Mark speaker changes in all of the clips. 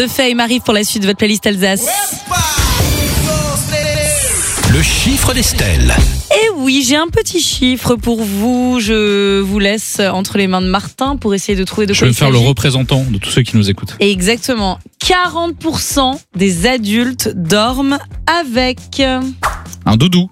Speaker 1: De Fame arrive pour la suite de votre playlist Alsace.
Speaker 2: Le chiffre d'Estelle.
Speaker 1: Et oui, j'ai un petit chiffre pour vous. Je vous laisse entre les mains de Martin pour essayer de trouver de quoi
Speaker 3: Je vais
Speaker 1: il
Speaker 3: me faire le
Speaker 1: s'agit.
Speaker 3: représentant de tous ceux qui nous écoutent.
Speaker 1: Exactement. 40% des adultes dorment avec...
Speaker 3: Un doudou.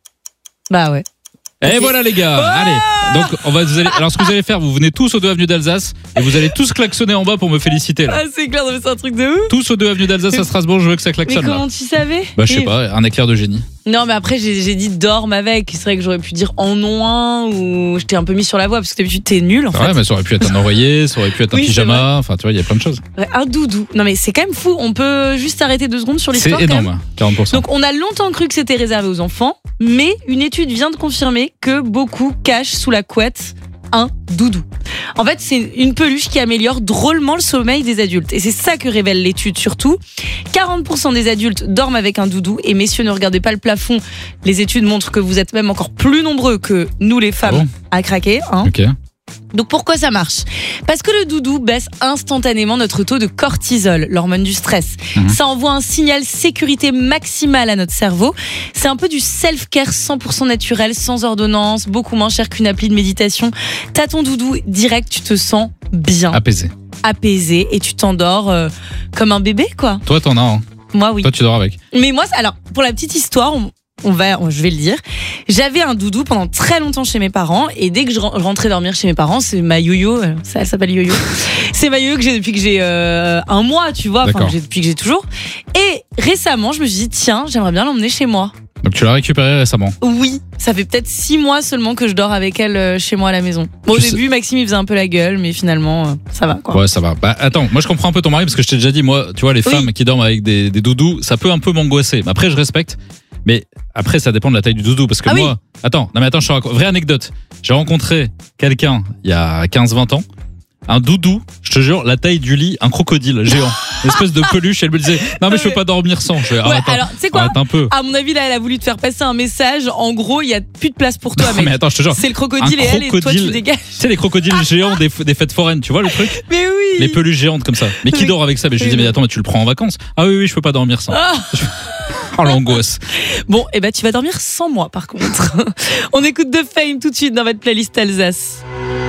Speaker 1: Bah ouais.
Speaker 3: Et
Speaker 1: Ok.
Speaker 3: voilà les gars, allez. Donc alors ce que vous allez faire, vous venez tous aux 2 avenues d'Alsace et vous allez tous klaxonner en bas pour me féliciter là.
Speaker 1: Ah, c'est clair, c'est un truc de ouf.
Speaker 3: Tous aux 2 avenues d'Alsace à Strasbourg, je veux que ça
Speaker 1: Mais
Speaker 3: klaxonne là.
Speaker 1: comment tu savais?
Speaker 3: Bah je sais
Speaker 1: Oui.
Speaker 3: pas, un éclair de génie.
Speaker 1: Non, mais après, j'ai dit dorme avec. C'est vrai que j'aurais pu dire en nom un ou je t'ai un peu mis sur la voie parce que d'habitude, t'es nul en fait.
Speaker 3: Ouais, mais ça aurait pu être un oreiller, ça aurait pu être un
Speaker 1: Oui, c'est
Speaker 3: pyjama, enfin tu vois, il y a plein de choses.
Speaker 1: Ouais, un doudou. Non, mais c'est quand même fou. On peut juste arrêter 2 secondes sur
Speaker 3: C'est
Speaker 1: l'histoire. quand même.
Speaker 3: énorme, 40%.
Speaker 1: Donc, on a longtemps cru que c'était réservé aux enfants, mais une étude vient de confirmer que beaucoup cachent sous la couette un doudou. En fait, c'est une peluche qui améliore drôlement le sommeil des adultes. Et c'est ça que révèle l'étude surtout. 40% des adultes dorment avec un doudou. Et messieurs, ne regardez pas le plafond. Les études montrent que vous êtes même encore plus nombreux que nous les femmes
Speaker 3: Ah bon
Speaker 1: à craquer. Hein.
Speaker 3: Ok.
Speaker 1: Donc pourquoi ça marche? Parce que le doudou baisse instantanément notre taux de cortisol, l'hormone du stress. Ça envoie un signal sécurité maximale à notre cerveau. C'est un peu du self-care 100% naturel, sans ordonnance, beaucoup moins cher qu'une appli de méditation. T'as ton doudou direct, tu te sens bien,
Speaker 3: Apaisé.
Speaker 1: apaisé et tu t'endors comme un bébé quoi.
Speaker 3: Toi t'en as, hein.
Speaker 1: Moi oui.
Speaker 3: Toi tu dors avec.
Speaker 1: Mais moi, alors pour la petite histoire, je vais le dire. J'avais un doudou pendant très longtemps chez mes parents et dès que je rentrais dormir chez mes parents, c'est ma yo-yo, ça s'appelle yo-yo. C'est ma yo-yo que j'ai depuis que j'ai 1 mois, tu vois, enfin
Speaker 3: D'accord.
Speaker 1: depuis que j'ai toujours. Et récemment, je me suis dit tiens, j'aimerais bien l'emmener chez moi.
Speaker 3: Donc tu l'as récupéré récemment.
Speaker 1: Oui, ça fait peut-être 6 mois seulement que je dors avec elle chez moi à la maison. Bon, au
Speaker 3: Tu
Speaker 1: début, Maxime il faisait un peu la gueule, mais finalement ça va quoi.
Speaker 3: Ouais, ça va. Bah attends, moi je comprends un peu ton mari parce que je t'ai déjà dit, moi, tu vois, les
Speaker 1: Oui.
Speaker 3: femmes qui dorment avec des doudous, ça peut un peu m'angoisser. Mais après, je respecte. Mais après, ça dépend de la taille du doudou parce que
Speaker 1: Ah oui.
Speaker 3: moi, attends, je te raconte. Vraie anecdote. J'ai rencontré quelqu'un il y a 15-20 ans. Un doudou, je te jure, la taille du lit, un crocodile géant. Une espèce de peluche. Elle me disait, non mais je peux pas dormir sans. Je fais,
Speaker 1: Ouais,
Speaker 3: arrête,
Speaker 1: alors, tu sais quoi?
Speaker 3: arrête un peu.
Speaker 1: À mon avis, là, elle a voulu te faire passer un message. En gros, il y a plus de place pour toi,
Speaker 3: Non,
Speaker 1: mec.
Speaker 3: mais attends, je te jure.
Speaker 1: C'est le crocodile
Speaker 3: Un
Speaker 1: et elle, et toi tu
Speaker 3: crocodile.
Speaker 1: dégages.
Speaker 3: Tu sais, les crocodiles géants des fêtes foraines, tu vois le truc?
Speaker 1: Mais oui.
Speaker 3: Les peluches géantes comme ça. Mais qui
Speaker 1: Oui.
Speaker 3: dort avec ça? Mais je lui
Speaker 1: Oui,
Speaker 3: dis, mais
Speaker 1: oui.
Speaker 3: attends, mais tu le prends en vacances? Ah oui, je peux pas dormir sans.
Speaker 1: Ah.
Speaker 3: Oh l'angoisse.
Speaker 1: Bon, et ben tu vas dormir sans moi par contre. On écoute The Fame tout de suite dans votre playlist Alsace.